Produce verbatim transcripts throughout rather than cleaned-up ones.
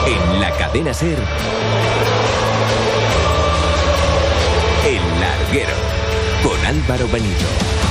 En la cadena SER, El Larguero, con Álvaro Benito.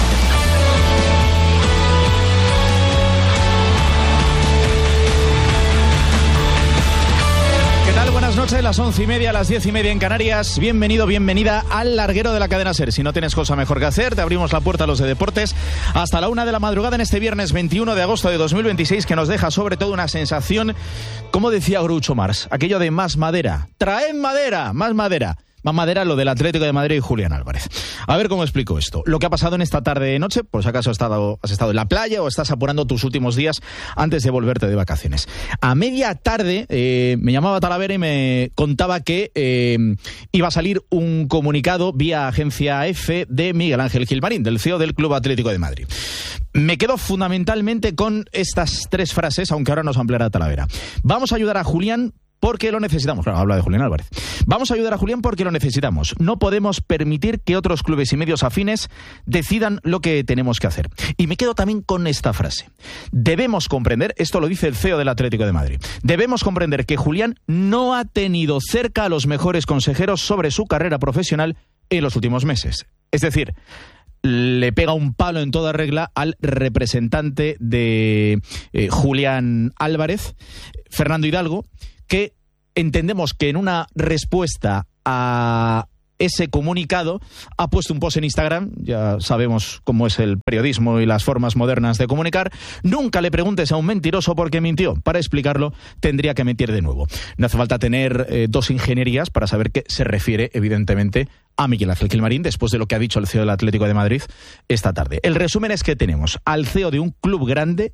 Buenas noches, las once y media, las diez y media en Canarias. Bienvenido, bienvenida al Larguero de la cadena SER. Si no tienes cosa mejor que hacer, te abrimos la puerta a los de deportes hasta la una de la madrugada en este viernes veintiuno de agosto de dos mil veintiséis, que nos deja sobre todo una sensación, como decía Groucho Marx, aquello de más madera. ¡Traed madera! ¡Más madera! Más madera lo del Atlético de Madrid y Julián Álvarez. A ver cómo explico esto. Lo que ha pasado en esta tarde-noche, por si acaso has estado, has estado en la playa o estás apurando tus últimos días antes de volverte de vacaciones. A media tarde eh, me llamaba Talavera y me contaba que eh, iba a salir un comunicado vía agencia F de Miguel Ángel Gilmarín, del C E O del Club Atlético de Madrid. Me quedo fundamentalmente con estas tres frases, aunque ahora nos ampliará Talavera. Vamos a ayudar a Julián porque lo necesitamos. Claro, habla de Julián Álvarez. Vamos a ayudar a Julián porque lo necesitamos. No podemos permitir que otros clubes y medios afines decidan lo que tenemos que hacer. Y me quedo también con esta frase. Debemos comprender, esto lo dice el C E O del Atlético de Madrid, debemos comprender que Julián no ha tenido cerca a los mejores consejeros sobre su carrera profesional en los últimos meses. Es decir, le pega un palo en toda regla al representante de eh, Julián Álvarez, Fernando Hidalgo, que entendemos que en una respuesta a ese comunicado ha puesto un post en Instagram. Ya sabemos cómo es el periodismo y las formas modernas de comunicar. Nunca le preguntes a un mentiroso por qué mintió. Para explicarlo tendría que mentir de nuevo. No hace falta tener eh, dos ingenierías para saber que se refiere evidentemente a Miguel Ángel Gilmarín, después de lo que ha dicho el C E O del Atlético de Madrid esta tarde. El resumen es que tenemos al C E O de un club grande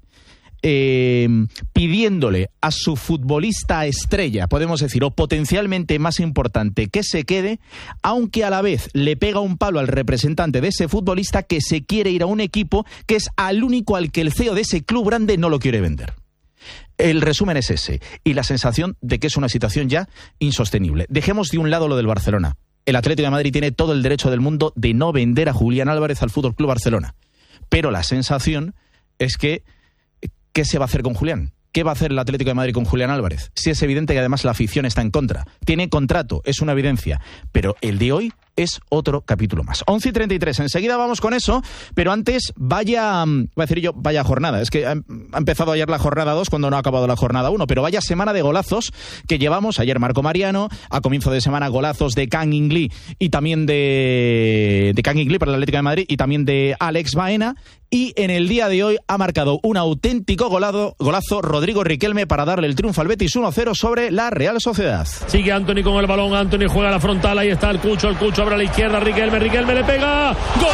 Eh, pidiéndole a su futbolista estrella, podemos decir, o potencialmente más importante, que se quede, aunque a la vez le pega un palo al representante de ese futbolista que se quiere ir a un equipo que es al único al que el C E O de ese club grande no lo quiere vender. El resumen es ese, y la sensación de que es una situación ya insostenible. Dejemos de un lado lo del Barcelona. El Atlético de Madrid tiene todo el derecho del mundo de no vender a Julián Álvarez al F C Barcelona, pero la sensación es que ¿qué se va a hacer con Julián? ¿Qué va a hacer el Atlético de Madrid con Julián Álvarez? Si es evidente que además la afición está en contra. Tiene contrato, es una evidencia. Pero el de hoy es otro capítulo más. once y treinta y tres, enseguida vamos con eso, pero antes vaya, voy a decir yo, vaya jornada. Es que ha empezado ayer la jornada dos cuando no ha acabado la jornada uno, pero vaya semana de golazos que llevamos. Ayer Marco Mariano, a comienzo de semana golazos de Kang In Lee y también de, de Kang In Lee para el Atlético de Madrid y también de Alex Baena. Y en el día de hoy ha marcado un auténtico golado, golazo Rodrigo Riquelme para darle el triunfo al Betis uno cero sobre la Real Sociedad. Sigue Antony con el balón, Antony juega a la frontal, ahí está el Cucho, el Cucho abre a la izquierda, Riquelme, Riquelme le pega. ¡Gol!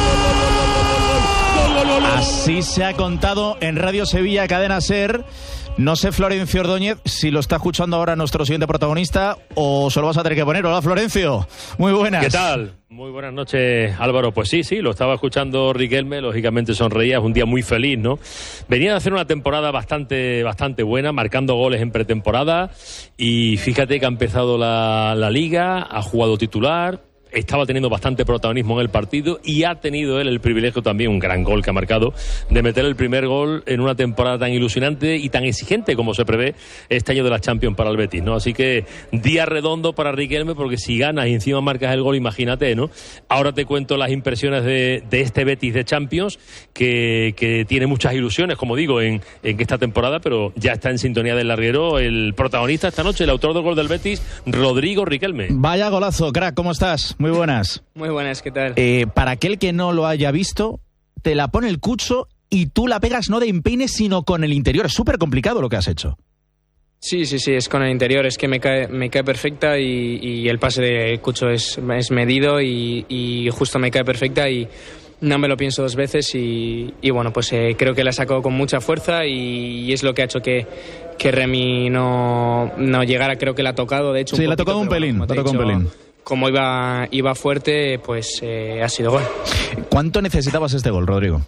¡Gol, gol, gol, gol! Así se ha contado en Radio Sevilla, Cadena SER. No sé, Florencio Ordóñez, si lo está escuchando ahora nuestro siguiente protagonista o se lo vas a tener que poner. Hola, Florencio. Muy buenas. ¿Qué tal? Muy buenas noches, Álvaro. Pues sí, sí, lo estaba escuchando Riquelme, lógicamente sonreía, es un día muy feliz, ¿no? Venía de hacer una temporada bastante bastante buena, marcando goles en pretemporada y fíjate que ha empezado la, la Liga, ha jugado titular, estaba teniendo bastante protagonismo en el partido y ha tenido él el privilegio también, un gran gol que ha marcado, de meter el primer gol en una temporada tan ilusionante y tan exigente como se prevé este año de la Champions para el Betis, ¿no? Así que día redondo para Riquelme, porque si ganas y encima marcas el gol, imagínate, ¿no? Ahora te cuento las impresiones de, de este Betis de Champions, que, que tiene muchas ilusiones, como digo, en, en esta temporada, pero ya está en sintonía del larguero el protagonista esta noche, el autor del gol del Betis, Rodrigo Riquelme. Vaya golazo, crack, ¿cómo estás? Muy buenas. Muy buenas, ¿qué tal? Eh, para aquel que no lo haya visto, te la pone el Cucho y tú la pegas no de empeine, sino con el interior. Es súper complicado lo que has hecho. Sí, sí, sí, es con el interior. Es que me cae, me cae perfecta y, y el pase de Cucho es, es medido y, y justo me cae perfecta y no me lo pienso dos veces y, y bueno, pues eh, creo que la sacó con mucha fuerza y, y es lo que ha hecho que, que Remy no, no llegara. Creo que la ha tocado, de hecho. Sí, un le ha tocado un pelín, le ha tocado un pelín. Como iba, iba fuerte, pues eh, ha sido gol. ¿Cuánto necesitabas este gol, Rodrigo?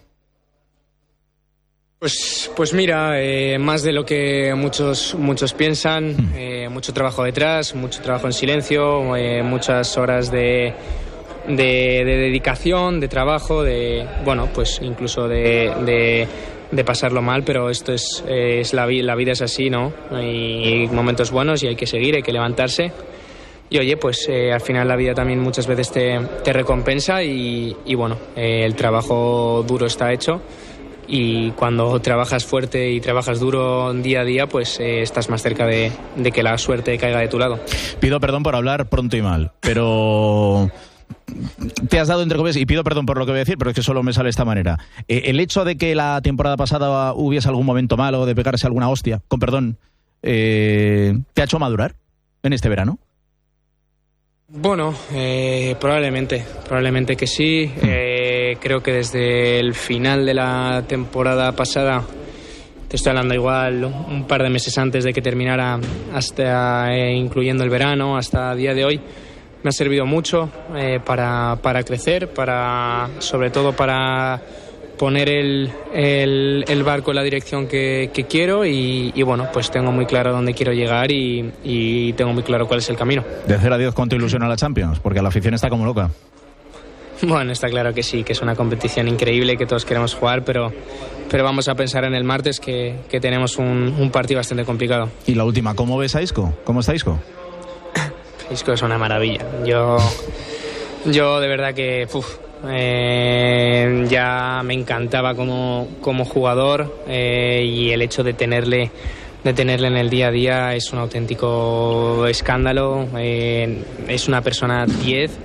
Pues, pues mira, eh, más de lo que muchos, muchos piensan, hmm. eh, mucho trabajo detrás, mucho trabajo en silencio, eh, muchas horas de, de, de dedicación, de trabajo, de bueno, pues incluso de, de de pasarlo mal, pero esto es, eh, es la, vi- la vida es así, ¿no? Hay momentos buenos y hay que seguir, hay que levantarse. Y oye, pues eh, al final la vida también muchas veces te, te recompensa y, y bueno, eh, el trabajo duro está hecho. Y cuando trabajas fuerte y trabajas duro día a día, pues eh, estás más cerca de, de que la suerte caiga de tu lado. Pido perdón por hablar pronto y mal, pero te has dado entre comillas, y pido perdón por lo que voy a decir, pero es que solo me sale de esta manera. Eh, el hecho de que la temporada pasada hubiese algún momento malo, de pegarse alguna hostia, con perdón, eh, ¿te ha hecho madurar en este verano? Bueno, eh, probablemente, probablemente que sí. Eh, creo que desde el final de la temporada pasada, te estoy hablando igual un par de meses antes de que terminara, hasta eh, incluyendo el verano, hasta el día de hoy, me ha servido mucho eh, para, para crecer, para sobre todo para poner el, el, el barco en la dirección que, que quiero y, y bueno, pues tengo muy claro dónde quiero llegar y, y tengo muy claro cuál es el camino. De cero a diez, ¿cuánto ilusiona la Champions? Porque la afición está como loca. Bueno, está claro que sí, que es una competición increíble, que todos queremos jugar, pero, pero vamos a pensar en el martes que, que tenemos un, un partido bastante complicado. Y la última, ¿cómo ves a Isco? ¿Cómo está Isco? Isco es una maravilla. Yo, yo de verdad que... Uf, Eh, ya me encantaba como, como jugador eh, y el hecho de tenerle de tenerle en el día a día es un auténtico escándalo. Eh, es una persona diez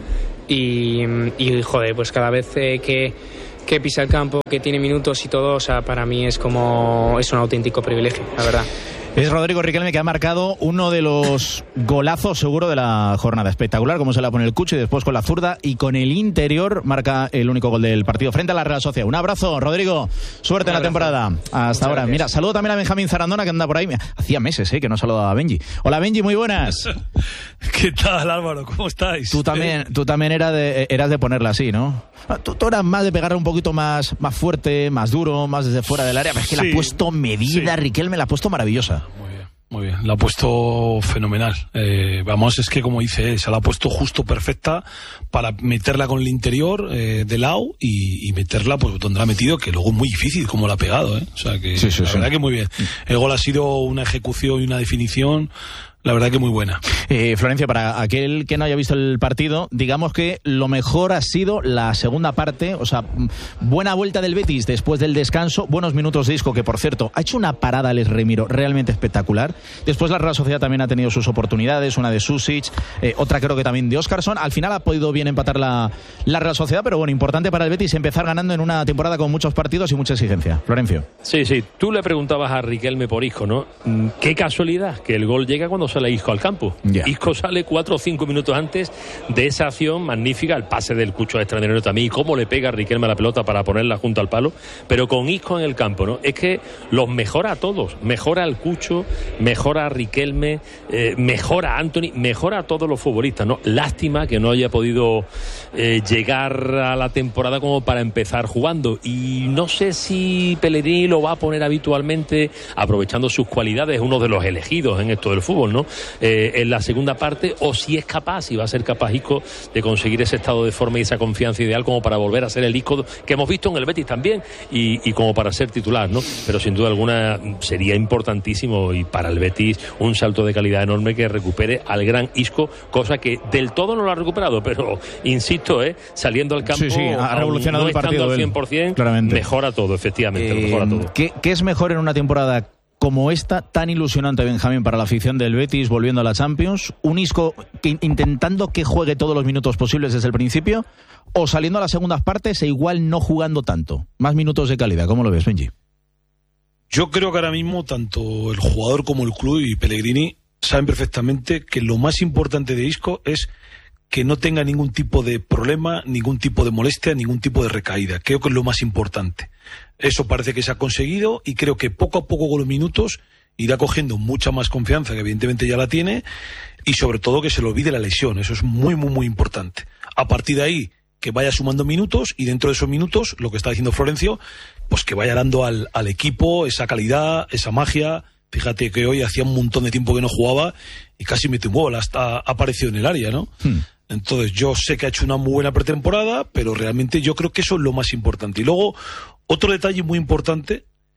y, y joder, pues cada vez eh, que, que pisa el campo, que tiene minutos y todo, o sea, para mí es como es un auténtico privilegio, la verdad. Es Rodrigo Riquelme, que ha marcado uno de los golazos seguro de la jornada. Espectacular, como se la pone el Cucho y después con la zurda y con el interior marca el único gol del partido frente a la Real Sociedad. Un abrazo, Rodrigo. Suerte en la temporada. Hasta Muchas ahora. Gracias. Mira, saludo también a Benjamín Zarandona, que anda por ahí. Hacía meses eh, que no saludaba a Benji. Hola, Benji, muy buenas. ¿Qué tal, Álvaro? ¿Cómo estáis? Tú también, tú también era de, eras de ponerla así, ¿no? Tú, tú eras más de pegarle un poquito más, más fuerte, más duro, más desde fuera del área. Pero es que sí, la ha puesto medida, sí. Riquelme la ha puesto maravillosa. Muy bien. Muy bien, la ha puesto fenomenal. Eh, vamos, es que como dice, se la ha puesto justo perfecta para meterla con el interior eh, de lado y, y meterla pues donde la ha metido, que luego es muy difícil como la ha pegado, ¿eh? O sea que sí, sí, la sí. verdad que muy bien. El gol ha sido una ejecución y una definición, la verdad que muy buena. Eh, Florencia, para aquel que no haya visto el partido, digamos que lo mejor ha sido la segunda parte, o sea, buena vuelta del Betis después del descanso, buenos minutos de Isco, que por cierto, ha hecho una parada Les Remiro realmente espectacular. Después la Real Sociedad también ha tenido sus oportunidades, una de Susic, eh, otra creo que también de Óscarson. Al final ha podido bien empatar la, la Real Sociedad, pero bueno, importante para el Betis empezar ganando en una temporada con muchos partidos y mucha exigencia. Florencio. Sí, sí, tú le preguntabas a Riquelme por Isco, ¿no? Qué casualidad que el gol llega cuando sale Isco al campo. Yeah. Isco sale cuatro o cinco minutos antes de esa acción magnífica, el pase del Cucho extraordinario también, y cómo le pega a Riquelme a la pelota para ponerla junto al palo, pero con Isco en el campo, ¿no? Es que los mejora a todos, mejora al Cucho, mejora a Riquelme, eh, mejora a Anthony, mejora a todos los futbolistas, ¿no? Lástima que no haya podido eh, llegar a la temporada como para empezar jugando, y no sé si Pellegrini lo va a poner habitualmente, aprovechando sus cualidades, uno de los elegidos en esto del fútbol, ¿no? Eh, en la segunda parte, o si es capaz, si va a ser capaz Isco de conseguir ese estado de forma y esa confianza ideal como para volver a ser el Isco que hemos visto en el Betis también y, y como para ser titular, ¿no? Pero sin duda alguna sería importantísimo y para el Betis un salto de calidad enorme que recupere al gran Isco, cosa que del todo no lo ha recuperado, pero insisto, ¿eh? Saliendo al campo, sí, sí, ha revolucionado no el partido al cien por ciento, claramente. Mejora todo, efectivamente, eh, mejora todo. ¿qué, ¿Qué es mejor en una temporada como esta, tan ilusionante, Benjamín, para la afición del Betis, volviendo a la Champions? ¿Un Isco que, intentando que juegue todos los minutos posibles desde el principio, o saliendo a las segundas partes e igual no jugando tanto? Más minutos de calidad, ¿cómo lo ves, Benji? Yo creo que ahora mismo tanto el jugador como el club y Pellegrini saben perfectamente que lo más importante de Isco es que no tenga ningún tipo de problema, ningún tipo de molestia, ningún tipo de recaída. Creo que es lo más importante. Eso parece que se ha conseguido y creo que poco a poco con los minutos irá cogiendo mucha más confianza, que evidentemente ya la tiene, y sobre todo que se le olvide la lesión. Eso es muy, muy, muy importante. A partir de ahí, que vaya sumando minutos, y dentro de esos minutos, lo que está diciendo Florencio, pues que vaya dando al, al equipo esa calidad, esa magia. Fíjate que hoy hacía un montón de tiempo que no jugaba y casi mete un gol, hasta ha aparecido en el área, ¿no? Hmm. Entonces yo sé que ha hecho una muy buena pretemporada, pero realmente yo creo que eso es lo más importante. Y luego, otro detalle muy importante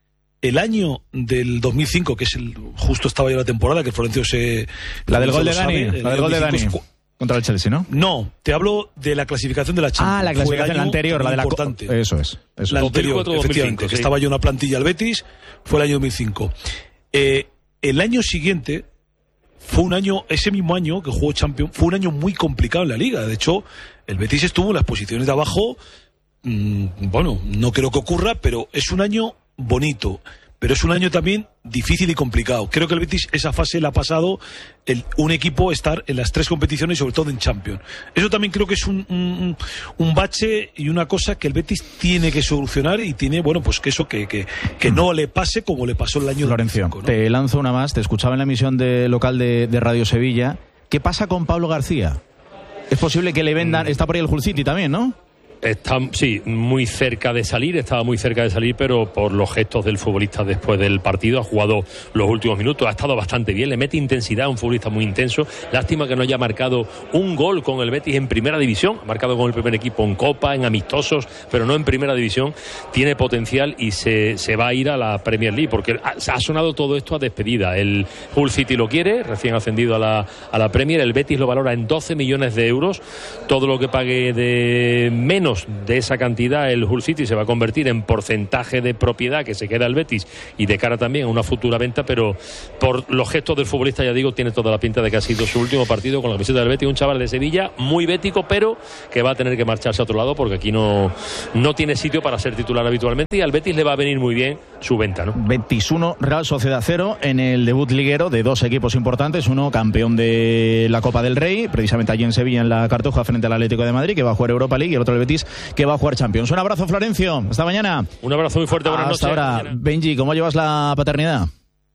el año del dos mil cinco, que es el justo estaba yo la temporada, que Florencio se... La del gol de sabe, Dani, la del gol de Dani. Es, contra el Chelsea, ¿no? No, te hablo de la clasificación de la Champions. Ah, la clasificación la anterior, la de la importante. Co- Eso es. Eso la es. anterior, dos mil cuatro, efectivamente, dos mil cinco, que sí. estaba yo en una plantilla al Betis, fue el año dos mil cinco. Eh, el año siguiente fue un año, ese mismo año que jugó Champions, fue un año muy complicado en la Liga. De hecho, el Betis estuvo en las posiciones de abajo. Mmm, bueno, no creo que ocurra, pero es un año bonito. Pero es un año también difícil y complicado. Creo que el Betis esa fase la ha pasado el, un equipo estar en las tres competiciones y sobre todo en Champions. Eso también creo que es un, un, un bache y una cosa que el Betis tiene que solucionar y tiene, bueno, pues que eso, que, que, que no le pase como le pasó el año Florencio, dos mil cinco, ¿no? Te lanzo una más. Te escuchaba en la emisión de, local de, de Radio Sevilla. ¿Qué pasa con Pablo García? Es posible que le vendan... Está por ahí el Hull City también, ¿no? Está, sí, muy cerca de salir, estaba muy cerca de salir, pero por los gestos del futbolista después del partido, ha jugado los últimos minutos, ha estado bastante bien, le mete intensidad a un futbolista muy intenso. Lástima que no haya marcado un gol con el Betis en primera división, ha marcado con el primer equipo en Copa, en amistosos, pero no en primera división. Tiene potencial y se, se va a ir a la Premier League, porque ha, ha sonado todo esto a despedida. El Hull City lo quiere, recién ascendido a la, a la Premier, el Betis lo valora en doce millones de euros, todo lo que pague de menos de esa cantidad el Hull City se va a convertir en porcentaje de propiedad que se queda el Betis y de cara también a una futura venta, pero por los gestos del futbolista, ya digo, tiene toda la pinta de que ha sido su último partido con la camiseta del Betis, un chaval de Sevilla muy bético, pero que va a tener que marcharse a otro lado porque aquí no, no tiene sitio para ser titular habitualmente y al Betis le va a venir muy bien su venta, ¿no? Betis uno, Real Sociedad cero en el debut liguero de dos equipos importantes, uno campeón de la Copa del Rey, precisamente allí en Sevilla en la Cartuja frente al Atlético de Madrid, que va a jugar Europa League, y el otro el Betis que va a jugar Champions. Un abrazo, Florencio, hasta mañana. Un abrazo muy fuerte, buenas Hasta noches. ahora. Benji, ¿cómo llevas la paternidad?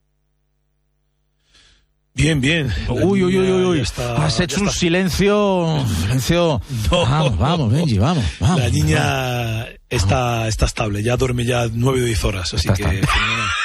Bien, bien. Uy, uy, uy, uy, uy. Está, Has hecho un está. silencio. Silencio. No. Vamos, vamos, Benji, vamos. vamos La niña vamos. está, está estable, ya duerme ya nueve o diez horas, así Está que... estable.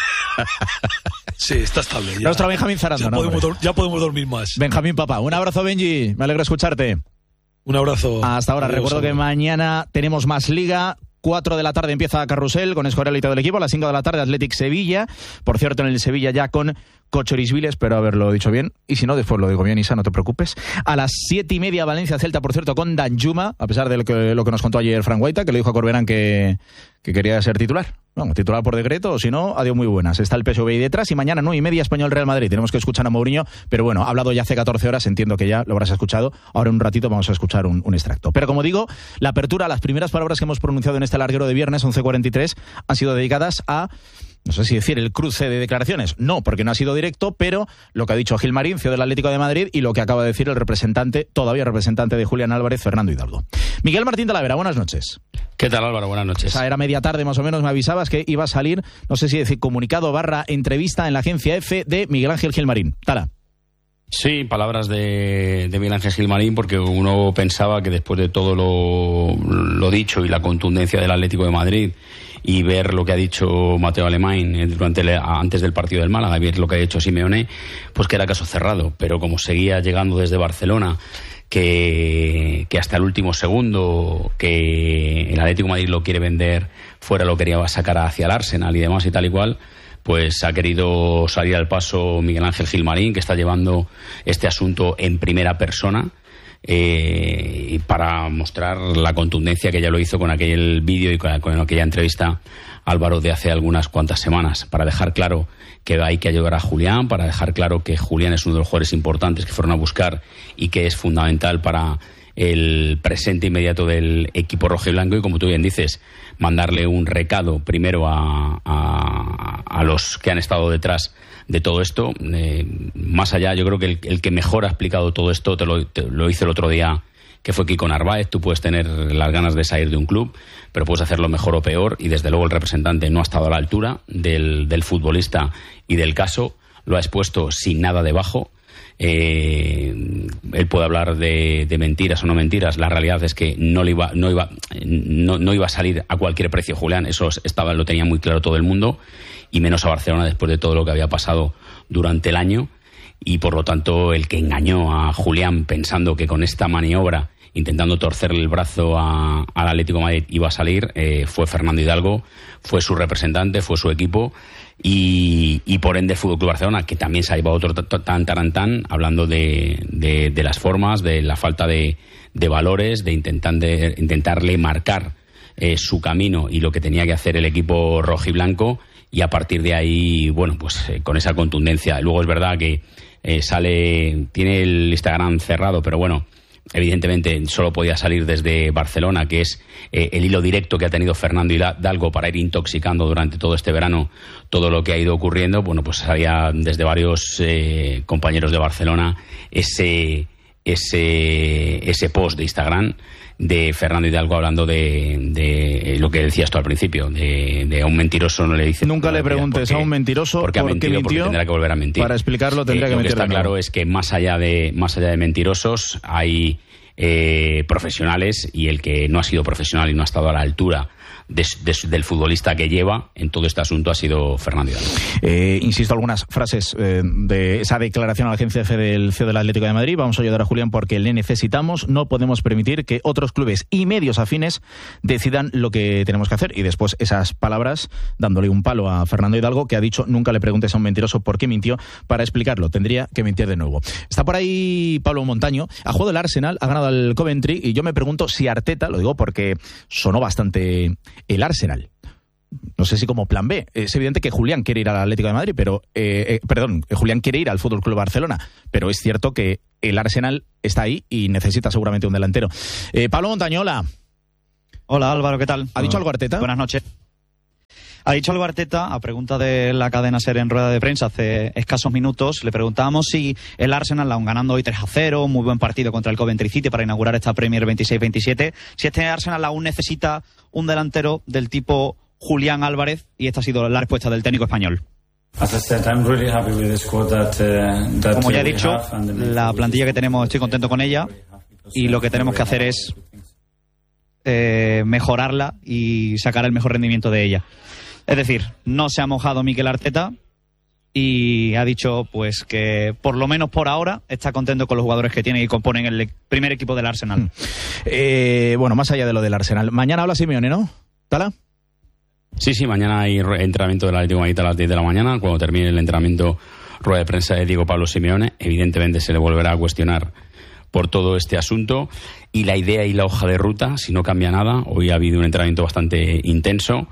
Sí, está estable. Ya, Nuestro Benjamín Zaranda, ya, ¿no, podemos, hombre? dor- ya podemos dormir más. Benjamín, papá. Un abrazo, Benji. Me alegra escucharte. Un abrazo. Hasta ahora. Adiós, Recuerdo que adiós. mañana tenemos más liga. cuatro de la tarde empieza Carrusel con Escorial y todo el equipo. A las cinco de la tarde Athletic Sevilla. Por cierto, en el Sevilla ya con Cochorisvili, espero haberlo dicho bien. Y si no, después lo digo bien, Isa, no te preocupes. A las siete y media Valencia Celta, por cierto, con Danjuma, a pesar de lo que, lo que nos contó ayer Frank Guaita, que le dijo a Corberán que, que quería ser titular. Bueno, titular por decreto, o si no, adiós muy buenas. Está el P S V ahí detrás y mañana nueve y media Español Real Madrid. Tenemos que escuchar a Mourinho, pero bueno, ha hablado ya hace catorce horas, entiendo que ya lo habrás escuchado. Ahora en un ratito vamos a escuchar un, un extracto. Pero como digo, la apertura, las primeras palabras que hemos pronunciado en este larguero de viernes, once cuarenta y tres, han sido dedicadas a... no sé si decir el cruce de declaraciones, no, porque no ha sido directo, pero lo que ha dicho Gilmarín, C E O del Atlético de Madrid, y lo que acaba de decir el representante, todavía representante de Julián Álvarez, Fernando Hidalgo. Miguel Martín Talavera, buenas noches. ¿Qué tal, Álvaro? Buenas noches. Esa era media tarde más o menos, me avisabas que iba a salir, no sé si decir comunicado barra entrevista en la agencia F de Miguel Ángel Gilmarín. Tala. Sí, palabras de, de Miguel Ángel Gilmarín, porque uno pensaba que después de todo lo, lo dicho y la contundencia del Atlético de Madrid y ver lo que ha dicho Mateo Alemán durante el, antes del partido del Málaga, y ver lo que ha dicho Simeone, pues que era caso cerrado. Pero como seguía llegando desde Barcelona, que, que hasta el último segundo, que el Atlético de Madrid lo quiere vender fuera, lo quería sacar hacia el Arsenal y demás y tal y cual, pues ha querido salir al paso Miguel Ángel Gilmarín, que está llevando este asunto en primera persona, eh, para mostrar la contundencia que ya lo hizo con aquel vídeo y con, con aquella entrevista, Álvaro, de hace algunas cuantas semanas, para dejar claro que hay que ayudar a Julián, para dejar claro que Julián es uno de los jugadores importantes que fueron a buscar y que es fundamental para el presente inmediato del equipo rojiblanco, y como tú bien dices, mandarle un recado primero a, a, a los que han estado detrás de todo esto. Eh, más allá, yo creo que el, el que mejor ha explicado todo esto te lo, te lo hice el otro día, que fue Kiko Narváez. Tú puedes tener las ganas de salir de un club, pero puedes hacerlo mejor o peor, y desde luego el representante no ha estado a la altura del, del futbolista y del caso, lo ha expuesto sin nada debajo. Eh, él puede hablar de, de mentiras o no mentiras. La realidad es que no le iba, no iba, no, no iba a salir a cualquier precio Julián. Eso estaba, lo tenía muy claro todo el mundo, y menos a Barcelona después de todo lo que había pasado durante el año. Y por lo tanto, el que engañó a Julián pensando que con esta maniobra intentando torcerle el brazo a, al Atlético de Madrid, iba a salir, eh, fue Fernando Hidalgo, fue su representante, fue su equipo, y, y por ende el F C Barcelona, que también se ha llevado otro tan tarantán, hablando de, de, de las formas, de la falta de, de valores, de, intentar, de intentarle marcar eh, su camino y lo que tenía que hacer el equipo rojiblanco, y a partir de ahí, bueno, pues eh, con esa contundencia. Luego es verdad que eh, sale, tiene el Instagram cerrado, pero bueno, evidentemente solo podía salir desde Barcelona, que es eh, el hilo directo que ha tenido Fernando Hidalgo para ir intoxicando durante todo este verano todo lo que ha ido ocurriendo. Bueno, pues había desde varios eh, compañeros de Barcelona ese, ese, ese post de Instagram de Fernando Hidalgo hablando de, de lo que decías tú al principio, de, de a un mentiroso no le dice. Nunca le preguntes porque, a un mentiroso porque ha mentido, mintió, porque tendrá que volver a mentir. Para explicarlo tendría eh, que mentir. Lo que está de claro nuevo. es que más allá de más allá de mentirosos hay eh, profesionales, y el que no ha sido profesional y no ha estado a la altura de, de, del futbolista que lleva en todo este asunto ha sido Fernando Hidalgo. Eh, insisto, algunas frases eh, de esa declaración a la agencia F del C E O del Atlético de Madrid. Vamos a ayudar a Julián porque le necesitamos. No podemos permitir que otros clubes y medios afines decidan lo que tenemos que hacer. Y después esas palabras dándole un palo a Fernando Hidalgo, que ha dicho: nunca le preguntes a un mentiroso por qué mintió. Para explicarlo tendría que mentir de nuevo. Está por ahí Pablo Montaño. Ha jugado el Arsenal, ha ganado al Coventry, y yo me pregunto si Arteta, lo digo porque sonó bastante el Arsenal, no sé si como plan B. Es evidente que Julián quiere ir al Atlético de Madrid, pero eh, eh, perdón, Julián quiere ir al F C Barcelona, pero es cierto que el Arsenal está ahí y necesita seguramente un delantero. Eh, Pablo Montañola. Hola Álvaro, ¿qué tal? ¿Ha dicho algo Arteta? Buenas noches. Ha dicho algo Arteta, a pregunta de la cadena SER en rueda de prensa hace escasos minutos. Le preguntábamos si el Arsenal, aún ganando hoy tres a cero, muy buen partido contra el Coventry City para inaugurar esta Premier veintiséis veintisiete, si este Arsenal aún necesita un delantero del tipo Julián Álvarez, y esta ha sido la respuesta del técnico español. Como ya he dicho, la plantilla que tenemos, estoy contento con ella, y lo que tenemos que hacer es eh, mejorarla y sacar el mejor rendimiento de ella. Es decir, no se ha mojado Mikel Arteta y ha dicho pues que por lo menos por ahora está contento con los jugadores que tiene y componen el primer equipo del Arsenal. Eh, bueno, más allá de lo del Arsenal, mañana habla Simeone, ¿no? ¿Tala? Sí, sí, mañana hay entrenamiento del Atlético de Madrid a las diez de la mañana. Cuando termine el entrenamiento, rueda de prensa de Diego Pablo Simeone. Evidentemente se le volverá a cuestionar por todo este asunto, y la idea y la hoja de ruta, si no cambia nada, hoy ha habido un entrenamiento bastante intenso,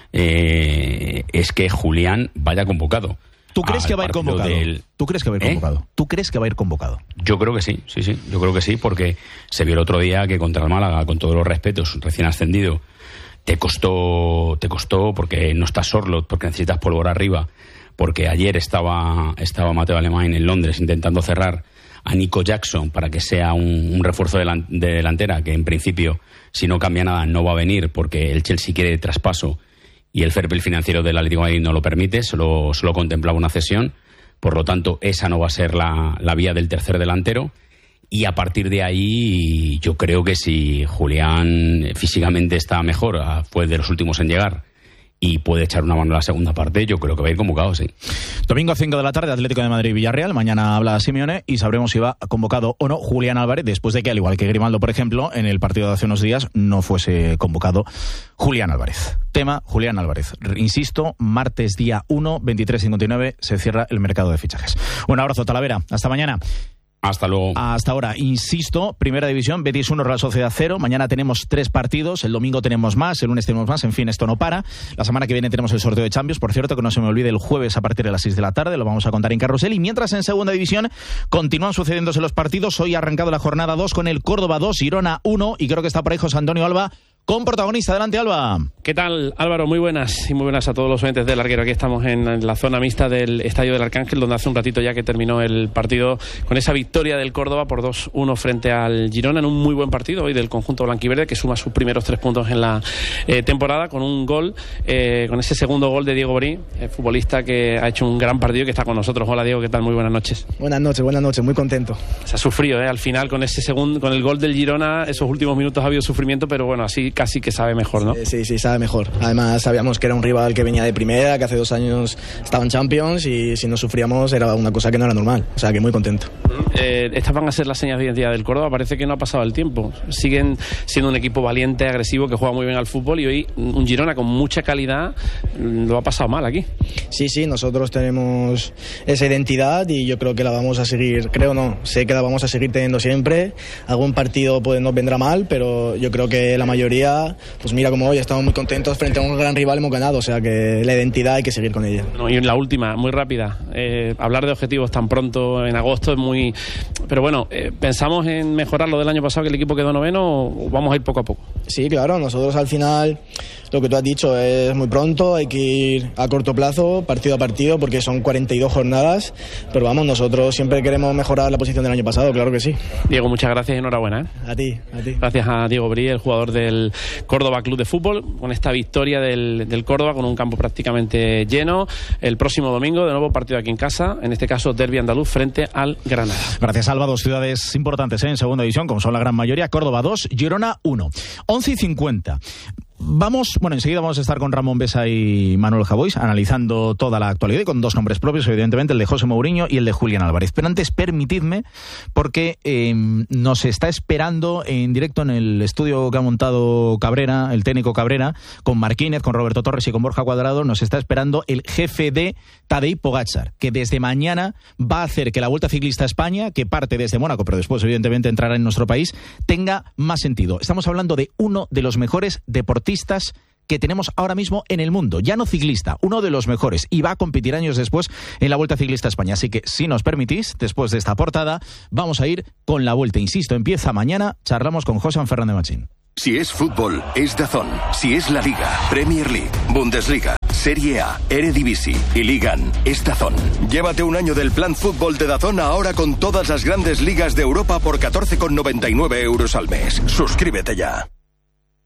eh, es que Julián vaya convocado. ¿Tú crees que va a ir convocado? Del... ¿Tú crees que va a ir convocado? ¿Eh? ¿Tú crees que va a ir convocado? Yo creo que sí, sí, sí. Yo creo que sí, porque se vio el otro día que contra el Málaga, con todos los respetos, recién ascendido, te costó, te costó porque no estás Sorloth, porque necesitas pólvora arriba, porque ayer estaba, estaba Mateo Alemán en Londres intentando cerrar a Nico Jackson para que sea un, un refuerzo de, la, de delantera, que en principio, si no cambia nada, no va a venir porque el Chelsea quiere traspaso y el fair play financiero del Atlético de Madrid no lo permite, solo, solo contemplaba una cesión. Por lo tanto, esa no va a ser la, la vía del tercer delantero. Y a partir de ahí, yo creo que si Julián físicamente está mejor, fue de los últimos en llegar, y puede echar una mano en la segunda parte, yo creo que va a ir convocado, sí. Domingo a cinco de la tarde, Atlético de Madrid-Villarreal. Mañana habla Simeone y sabremos si va convocado o no Julián Álvarez, después de que, al igual que Grimaldo, por ejemplo, en el partido de hace unos días no fuese convocado Julián Álvarez. Tema Julián Álvarez. Insisto, martes día uno, veintitrés cincuenta y nueve, se cierra el mercado de fichajes. Un abrazo, Talavera. Hasta mañana. Hasta luego. Hasta ahora, insisto, Primera División, Betis uno, Real Sociedad cero. Mañana tenemos tres partidos, el domingo tenemos más, el lunes tenemos más, en fin, esto no para. La semana que viene tenemos el sorteo de Champions, por cierto, que no se me olvide, el jueves a partir de las seis de la tarde, lo vamos a contar en Carrusel. Y mientras en Segunda División continúan sucediéndose los partidos, hoy ha arrancado la jornada dos con el Córdoba dos, Girona uno, y creo que está por ahí José Antonio Alba con protagonista. Adelante, Alba. ¿Qué tal, Álvaro? Muy buenas y muy buenas a todos los oyentes del Larguero. Aquí estamos en, en la zona mixta del Estadio del Arcángel, donde hace un ratito ya que terminó el partido con esa victoria del Córdoba por dos uno frente al Girona, en un muy buen partido hoy del conjunto blanquiverde, que suma sus primeros tres puntos en la eh, temporada, con un gol, eh, con ese segundo gol de Diego Borí, el futbolista que ha hecho un gran partido y que está con nosotros. Hola, Diego, ¿qué tal? Muy buenas noches. Buenas noches, buenas noches, muy contento. Se ha sufrido, ¿eh? Al final con ese segundo, con el gol del Girona, esos últimos minutos ha habido sufrimiento, pero bueno, así casi que sabe mejor, ¿no? Sí, sí, sí, sabe mejor. Además sabíamos que era un rival que venía de primera, que hace dos años estaba en Champions y si no sufríamos era una cosa que no era normal. O sea que muy contento. Eh, estas van a ser las señas de identidad del Córdoba. Parece que no ha pasado el tiempo. Siguen siendo un equipo valiente, agresivo, que juega muy bien al fútbol, y hoy un Girona con mucha calidad lo ha pasado mal aquí. Sí, sí, nosotros tenemos esa identidad y yo creo que la vamos a seguir, creo no, sé que la vamos a seguir teniendo siempre. Algún partido pues nos vendrá mal, pero yo creo que la mayoría, pues mira como hoy estamos muy contentos frente a un gran rival, hemos ganado, o sea que la identidad hay que seguir con ella. No, y la última, muy rápida, eh, hablar de objetivos tan pronto en agosto es muy... Pero bueno, eh, ¿pensamos en mejorar lo del año pasado, que el equipo quedó noveno, o vamos a ir poco a poco? Sí, claro, nosotros al final, lo que tú has dicho, es muy pronto, hay que ir a corto plazo, partido a partido, porque son cuarenta y dos jornadas, pero vamos, nosotros siempre queremos mejorar la posición del año pasado, claro que sí. Diego, muchas gracias y enhorabuena, ¿eh? A ti, a ti. Gracias a Diego Brí, el jugador del Córdoba Club de Fútbol, con esta victoria del, del Córdoba, con un campo prácticamente lleno. El próximo domingo, de nuevo partido aquí en casa, en este caso derbi andaluz frente al Granada. Gracias, Alba. Dos ciudades importantes, ¿eh? En segunda división, como son la gran mayoría. Córdoba dos, Girona uno. once y cincuenta. Vamos, bueno, enseguida vamos a estar con Ramón Besa y Manuel Javois analizando toda la actualidad y con dos nombres propios, evidentemente el de José Mourinho y el de Julián Álvarez. Pero antes, permitidme, porque eh, nos está esperando en directo en el estudio que ha montado Cabrera, el técnico Cabrera, con Marquínez, con Roberto Torres y con Borja Cuadrado, nos está esperando el jefe de Tadej Pogačar, que desde mañana va a hacer que la Vuelta Ciclista a España, que parte desde Mónaco, pero después evidentemente entrará en nuestro país, tenga más sentido. Estamos hablando de uno de los mejores deportistas que tenemos ahora mismo en el mundo, ya no ciclista, uno de los mejores, y va a competir años después en la Vuelta Ciclista a España. Así que, si nos permitís, después de esta portada, vamos a ir con la Vuelta. Insisto, empieza mañana, charlamos con José Fernández Machín. Si es fútbol, es DAZN. Si es la Liga, Premier League, Bundesliga, Serie A, Eredivisie y Ligan, es DAZN. Llévate un año del plan fútbol de DAZN ahora con todas las grandes ligas de Europa por catorce con noventa y nueve euros al mes. Suscríbete ya.